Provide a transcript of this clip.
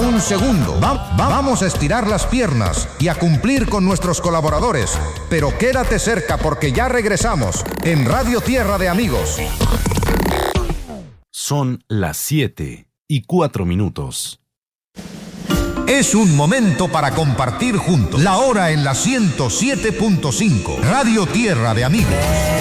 un segundo. Vamos a estirar las piernas y a cumplir con nuestros colaboradores. Pero quédate cerca porque ya regresamos en Radio Tierra de Amigos. Son las 7:04. Es un momento para compartir juntos. La hora en la 107.5. Radio Tierra de Amigos.